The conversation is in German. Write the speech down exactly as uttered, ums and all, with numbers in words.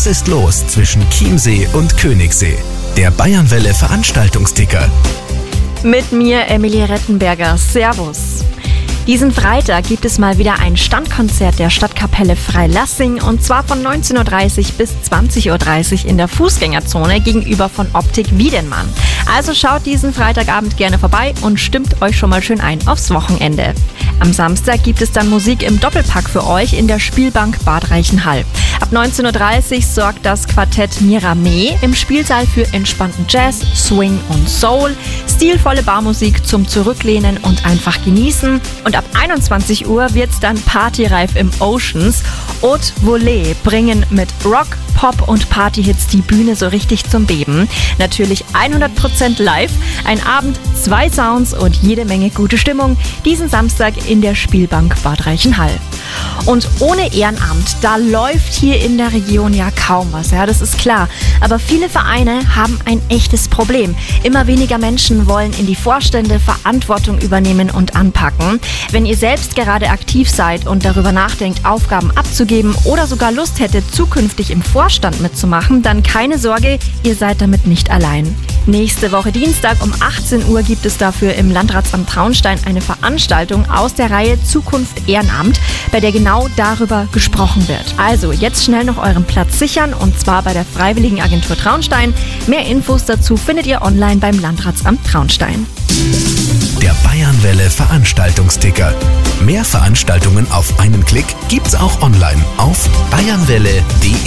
Was ist los zwischen Chiemsee und Königssee? Der Bayernwelle Veranstaltungsticker. Mit mir Emilie Rettenberger. Servus. Diesen Freitag gibt es mal wieder ein Standkonzert der Stadtkapelle Freilassing und zwar von neunzehn Uhr dreißig bis zwanzig Uhr dreißig in der Fußgängerzone gegenüber von Optik Wiedenmann. Also schaut diesen Freitagabend gerne vorbei und stimmt euch schon mal schön ein aufs Wochenende. Am Samstag gibt es dann Musik im Doppelpack für euch in der Spielbank Bad Reichenhall. Ab neunzehn Uhr dreißig sorgt das Quartett Mirame im Spielsaal für entspannten Jazz, Swing und Soul, stilvolle Barmusik zum Zurücklehnen und einfach genießen. Und ab einundzwanzig Uhr wird's dann partyreif im Oceans. Haute Volée bringen mit Rock, Pop und Partyhits die Bühne so richtig zum Beben. Natürlich hundert Prozent live, ein Abend, zwei Sounds und jede Menge gute Stimmung. Diesen Samstag in der Spielbank Bad Reichenhall. Und ohne Ehrenamt, da läuft hier in der Region ja kaum was, ja, das ist klar. Aber viele Vereine haben ein echtes Problem. Immer weniger Menschen wollen in die Vorstände Verantwortung übernehmen und anpacken. Wenn ihr selbst gerade aktiv seid und darüber nachdenkt, Aufgaben abzugeben oder sogar Lust hättet, zukünftig im Vorstand mitzumachen, dann keine Sorge, ihr seid damit nicht allein. Nächste Woche Dienstag um achtzehn Uhr gibt es dafür im Landratsamt Traunstein eine Veranstaltung aus der Reihe Zukunft Ehrenamt, bei der genau darüber gesprochen wird. Also jetzt schnell noch euren Platz sichern und zwar bei der Freiwilligenagentur Traunstein. Mehr Infos dazu findet ihr online beim Landratsamt Traunstein. Der Bayernwelle Veranstaltungsticker. Mehr Veranstaltungen auf einen Klick gibt's auch online auf bayernwelle punkt de.